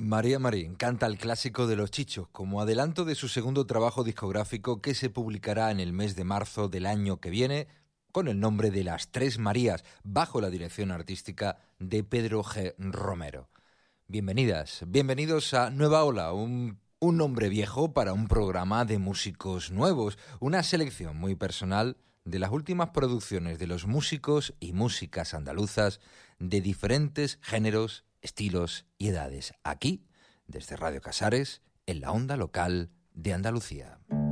María Marín canta el clásico de Los Chichos como adelanto de su segundo trabajo discográfico que se publicará en el mes de marzo del año que viene con el nombre de Las Tres Marías, bajo la dirección artística de Pedro G. Romero. Bienvenidas, bienvenidos a Nueva Ola, un nombre viejo para un programa de músicos nuevos, una selección muy personal de las últimas producciones de los músicos y músicas andaluzas de diferentes géneros, estilos y edades, aquí, desde Radio Casares, en la onda local de Andalucía.